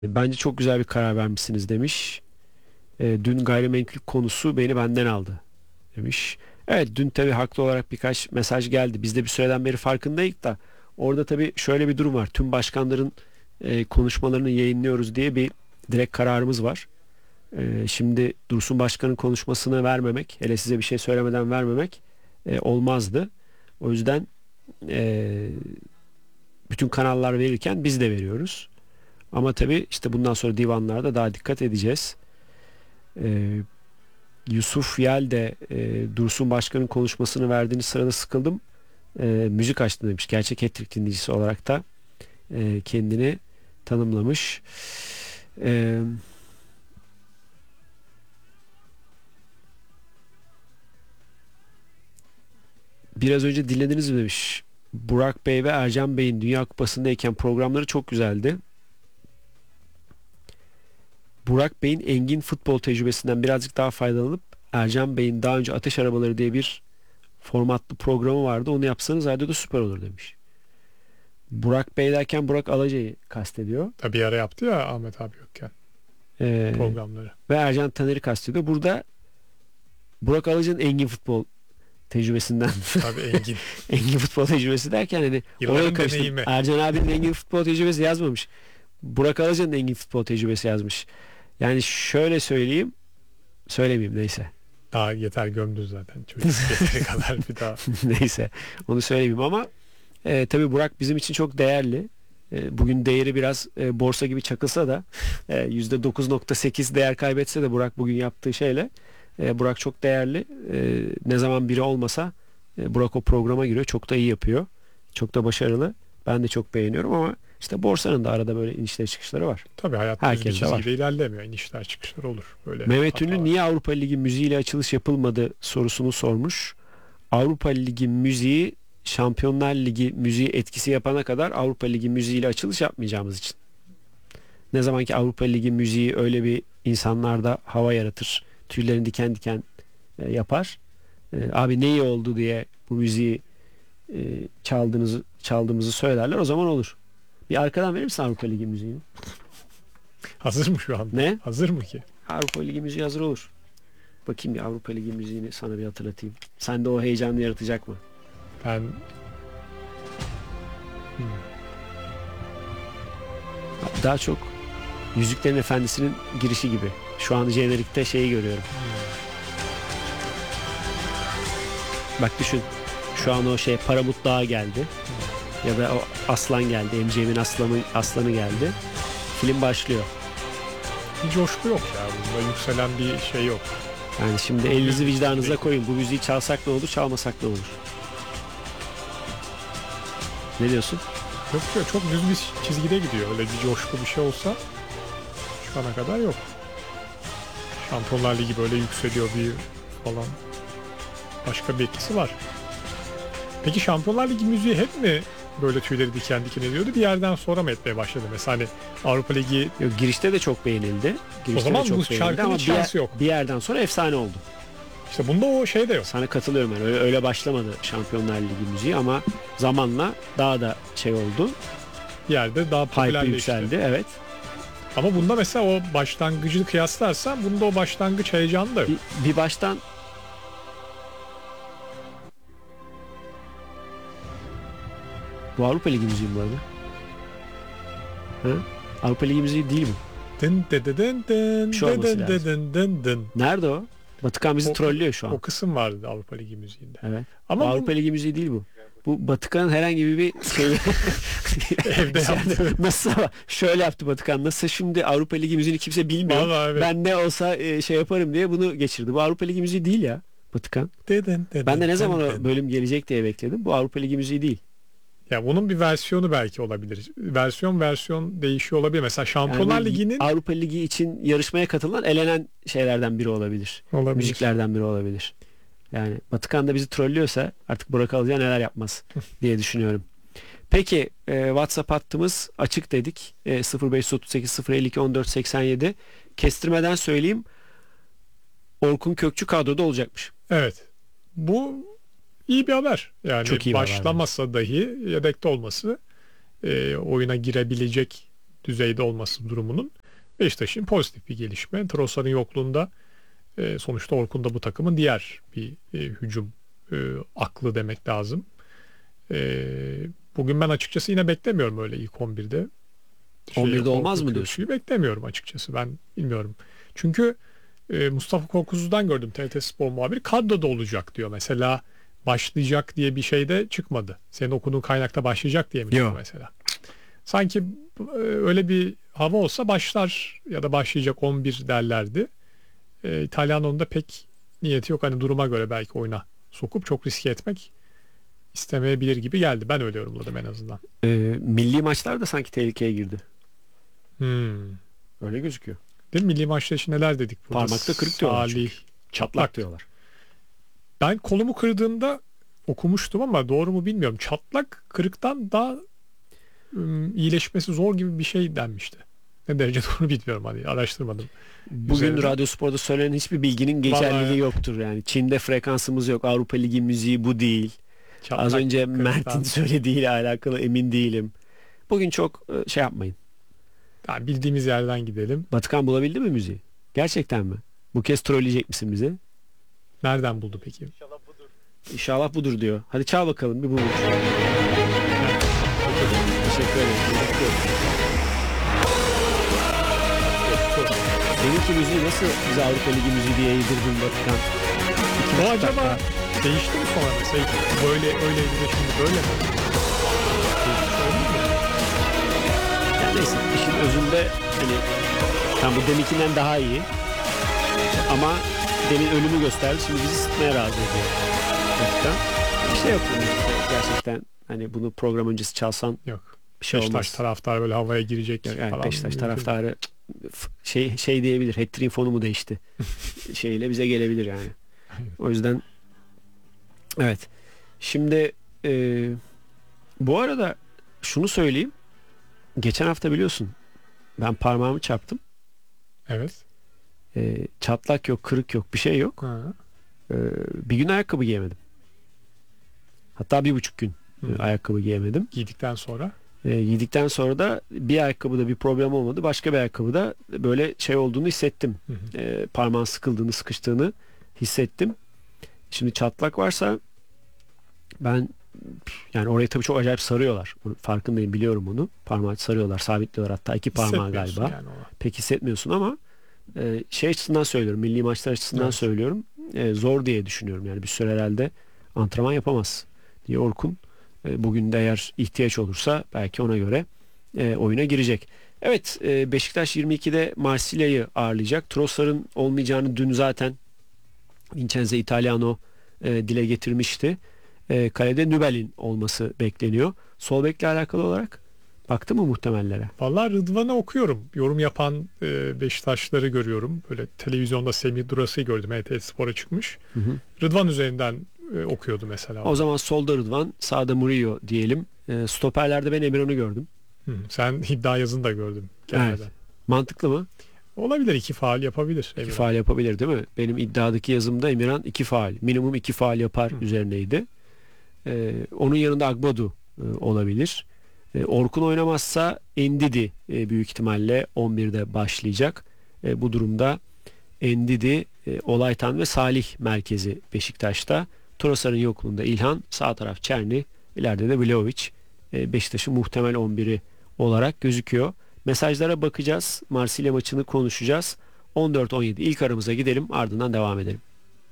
Bence çok güzel bir karar vermişsiniz demiş. Dün gayrimenkul konusu beni benden aldı demiş. Evet, dün tabii haklı olarak birkaç mesaj geldi. Biz de bir süreden beri farkındayız da orada tabii şöyle bir durum var. Tüm başkanların konuşmalarını yayınlıyoruz diye bir direkt kararımız var. Şimdi Dursun Başkan'ın konuşmasını vermemek, hele size bir şey söylemeden vermemek olmazdı. O yüzden e, bütün kanallar verirken biz de veriyoruz. Ama tabii işte bundan sonra divanlarda daha dikkat edeceğiz. Ee, Yusuf Yel de Dursun Başkan'ın konuşmasını verdiğiniz sırada sıkıldım. Müzik açtım demiş. Gerçek hat-trick dinleyicisi olarak da kendini tanımlamış. Ee, Biraz önce dinlediniz mi demiş. Burak Bey ve Ercan Bey'in Dünya Kupası'ndayken programları çok güzeldi. Burak Bey'in engin futbol tecrübesinden birazcık daha faydalanıp Ercan Bey'in daha önce Ateş Arabaları diye bir formatlı programı vardı. Onu yapsanız radyoda süper olur demiş. Burak Bey derken Burak Alaca'yı kastediyor. Tabii bir ara yaptı ya Ahmet abi yokken Ee, programları. Ve Ercan Taner'i kastediyor. Burada Burak Alaca'nın engin futbol tecrübesinden Tabii engin. engin futbol tecrübesi derken hani oraya Yılların karıştım. deneyimi. Ercan abinin engin futbol tecrübesi yazmamış. Burak Alaca'nın engin futbol tecrübesi yazmış. Yani şöyle söyleyeyim. Söylemeyeyim neyse. Daha yeter gömdü zaten. Çocuk yeteri kadar bir daha. Neyse. Onu söylemeyeyim ama tabii Burak bizim için çok değerli. Bugün değeri biraz borsa gibi çakılsa da %9.8 değer kaybetse de Burak bugün yaptığı şeyle Burak çok değerli. Ne zaman biri olmasa Burak o programa giriyor. Çok da iyi yapıyor. Çok da başarılı. Ben de çok beğeniyorum ama işte borsanın da arada böyle inişleri çıkışları var. Tabii hayat düz bir Herkes de var. çizgide ilerlemiyor. İnişler çıkışlar olur. Böyle Mehmet Ünlü hatalar. niye Avrupa Ligi müziğiyle açılış yapılmadı sorusunu sormuş. Avrupa Ligi müziği Şampiyonlar Ligi müziği etkisi yapana kadar Avrupa Ligi müziğiyle açılış yapmayacağımız için. Ne zaman ki Avrupa Ligi müziği öyle bir insanlarda hava yaratır, tüylerini diken diken yapar. Abi ne iyi oldu diye bu müziği çaldığımızı söylerler, o zaman olur. Bir arkadan verir misin Avrupa Ligi müziğini? Hazır mı şu an? Ne? Hazır mı ki? Avrupa Ligi müziği hazır olur. Bakayım bir Avrupa Ligi müziğini sana bir hatırlatayım. Sende o heyecanı yaratacak mı? Ben Daha çok Yüzüklerin Efendisi'nin girişi gibi. Şu an jenerikte şeyi görüyorum. Bak düşün. Şu an o şey Paramut Dağı geldi. Ya da o aslan geldi. MC'nin aslanı geldi. Film başlıyor. bir coşku yok ya. Bunda yükselen bir şey yok. Yani şimdi elinizi vicdanınıza koyun. Bu müziği çalsak ne olur, çalmasak ne olur? Ne diyorsun? Yok yok, çok düz bir çizgide gidiyor. Öyle bir coşku bir şey olsa şu ana kadar yok. Şampiyonlar Ligi böyle yükseliyor bir falan. Başka bir etkisi var. Peki Şampiyonlar Ligi müziği hep mi böyle tüyleri diken diken ediyordu? Bir yerden sonra mı etmeye başladı? Mesela hani Avrupa Ligi... Yok, girişte de çok beğenildi. Girişte O zaman de çok bu beğenildi şarkının ama hiç şansı yok. bir yerden sonra efsane oldu. İşte bunda o şey de yok. Sana katılıyorum yani. Öyle başlamadı Şampiyonlar Ligi müziği ama zamanla daha da şey oldu. Bir yerde daha Hype popülerleşti. yükseldi, evet. Ama bunda mesela o başlangıcı kıyaslarsan bunda o başlangıç heyecanı da yok. Bir baştan bu Avrupa Ligi müziği bu arada. Ha? Avrupa Ligi müziği değil bu. Dın dın dın dın dın Bir şey olması dın lazım. dın dın dın. Nerede o? Batıkan bizi trollüyor şu O an. kısım vardı Avrupa Ligi müziğinde. Evet. Ama Bu Avrupa Ligi müziği değil bu. Bu Batıkan'ın herhangi bir şey Evde yaptı. nasıl şöyle yaptı Batıkan. Nasıl şimdi Avrupa Ligi müziğini kimse bilmiyor. Vallahi evet. Ben ne olsa şey yaparım diye bunu geçirdi. Bu Avrupa Ligi müziği değil ya Batıkan. Ben de ne zaman o bölüm gelecek diye bekledim. Bu Avrupa Ligi müziği değil. Ya bunun bir versiyonu belki olabilir. Versiyon değişiyor olabilir. Mesela Şampiyonlar Yani Ligi'nin Avrupa Ligi için yarışmaya katılan elenen şeylerden biri olabilir. olabilir. Müziklerden biri olabilir. Yani Batıkan da bizi trollüyorsa artık Burak Alıcı neler yapmaz diye düşünüyorum. Peki WhatsApp hattımız açık dedik. 0538 052 14 87. Kestirmeden söyleyeyim. Orkun Kökçü kadroda olacakmış. Evet. Bu iyi bir haber. Yani Çok iyi bir haber başlamasa dahi yedekte olması oyuna girebilecek düzeyde olması durumunun Beşiktaş'ın pozitif bir gelişme. Trossard'ın yokluğunda sonuçta Orkun da bu takımın diğer bir hücum aklı demek lazım. Bugün ben açıkçası yine beklemiyorum öyle ilk 11'de. 11'de olmaz mı diyorsun? Beklemiyorum açıkçası. Ben bilmiyorum. Çünkü Mustafa Korkusuz'dan gördüm, TRT Spor muhabiri. Kadroda olacak diyor. Mesela başlayacak diye bir şey de çıkmadı. Senin okuduğun kaynakta başlayacak diye mi çıktı mesela? Sanki öyle bir hava olsa başlar ya da başlayacak 11 derlerdi. İtalyanon'un da pek niyeti yok. Hani duruma göre belki oyuna sokup çok riske etmek istemeyebilir gibi geldi. Ben öyle yorumladım en azından. Milli maçlar da sanki tehlikeye girdi. Öyle gözüküyor. Değil mi? Milli maçlar için neler dedik burada? Parmakta kırık diyorlar çünkü. Çatlak diyorlar. Ben kolumu kırdığımda okumuştum ama doğru mu bilmiyorum. Çatlak kırıktan daha iyileşmesi zor gibi bir şey denmişti. Ne derece doğru bilmiyorum, hani araştırmadım. Bugün Radyo Spor'da söylenen hiçbir bilginin geçerliliği yoktur yani. Çin'de frekansımız yok. Avrupa Ligi müziği bu değil. Çatlak Az önce kırıktan. Mert'in söylediğiyle alakalı emin değilim. Bugün çok şey yapmayın. Yani bildiğimiz yerden gidelim. Batıkan bulabildi mi müziği? Gerçekten mi? Bu kez trolleyecek misin bizi? Nereden buldu peki? İnşallah budur diyor. Hadi çal bakalım bir bulur. Teşekkür ederim. Benimki müziği nasıl bize Avrupa Ligi müziği diye yedirdin Batıkan? Bu acaba değişti mi sonra mesela? Böyle öyleydi de şimdi böyle mi? Yani neyse, işin özünde hani tam bu deminkinden daha iyi. Ama demin ölümü gösterdi. Şimdi bizi sıtmaya razı ediyor. Batıkan. Bir şey yok. Gerçekten hani bunu program öncesi çalsan yok. Bir şey Beşiktaş olmaz. taraftarı böyle havaya girecek Yani falan. Beşiktaş taraftarı şey diyebilir. Hat-trick'in fonu mu değişti? Şeyle bize gelebilir yani. O yüzden evet. Şimdi bu arada şunu söyleyeyim. Geçen hafta biliyorsun ben parmağımı çarptım. Evet. Çatlak yok, kırık yok, bir şey yok. Ha. Bir gün ayakkabı giyemedim. Hatta 1,5 gün ayakkabı giyemedim. Giydikten sonra? Giydikten sonra da bir ayakkabıda bir problem olmadı. Başka bir ayakkabıda böyle şey olduğunu hissettim. Parmağın sıkıldığını, sıkıştığını hissettim. Şimdi çatlak varsa ben yani orayı tabii çok acayip sarıyorlar. Farkındayım, biliyorum bunu. Parmağı sarıyorlar, sabitliyorlar, hatta iki parmağı galiba. Yani pek hissetmiyorsun ama şey açısından söylüyorum. Milli maçlar açısından söylüyorum. Zor diye düşünüyorum. Yani bir süre herhalde antrenman yapamaz diye Orkun. Bugün de eğer ihtiyaç olursa belki ona göre oyuna girecek. Evet, Beşiktaş 22'de Marsilya'yı ağırlayacak. Trossard'ın olmayacağını dün zaten Vincenzo Italiano dile getirmişti. Kalede Nübel'in olması bekleniyor. Sol bekle alakalı olarak baktı mı muhtemellere? Vallahi Rıdvan'ı okuyorum. Yorum yapan Beşiktaşlıları görüyorum. Böyle televizyonda Semih Durası'yı gördüm. HT Spor'a çıkmış. Rıdvan üzerinden okuyordu mesela. O zaman solda Rıdvan, sağda Murillo diyelim. Stoperlerde ben Emirhan'ı gördüm. Sen iddia yazını da gördüm. Evet. Mantıklı mı? Olabilir, 2 faal yapabilir. 2 faal yapabilir değil mi? Benim iddiadaki yazımda Emirhan 2 faal. Minimum 2 faal yapar üzerineydi. Onun yanında Agbadu olabilir. Orkun oynamazsa Endidi büyük ihtimalle 11'de başlayacak. Bu durumda Endidi, Olaytan ve Salih merkezi Beşiktaş'ta. Trossard'ın yokluğunda İlhan, sağ taraf Çerni, ileride de Vlahovic Beşiktaş'ın muhtemel 11'i olarak gözüküyor. Mesajlara bakacağız. Marsilya maçını konuşacağız. 14-17 ilk aramıza gidelim, ardından devam edelim.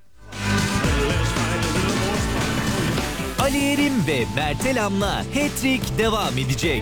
Ali Erim ve Mert Elam'la Hat-trick devam edecek.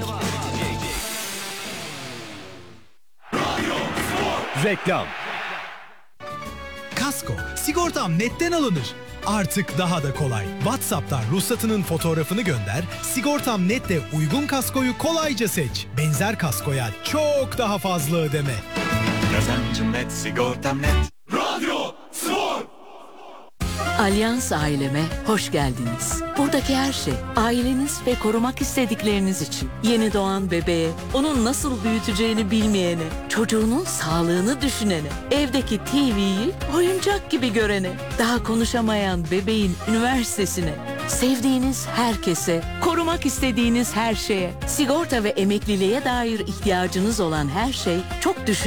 Reklam. Kasko, sigortam netten alınır. Artık daha da kolay. WhatsApp'tan ruhsatının fotoğrafını gönder, Sigortam Net'te uygun kaskoyu kolayca seç. Benzer kaskoya çok daha fazla ödeme. Kazancım net, sigortam net. Radyo Spor. Alyans aileme hoş geldiniz. Buradaki her şey aileniz ve korumak istedikleriniz için. Yeni doğan bebeğe, onun nasıl büyüteceğini bilmeyene, çocuğunun sağlığını düşünene, evdeki TV'yi oyuncak gibi görene, daha konuşamayan bebeğin üniversitesine, sevdiğiniz herkese, korumak istediğiniz her şeye. Sigorta ve emekliliğe dair ihtiyacınız olan her şey çok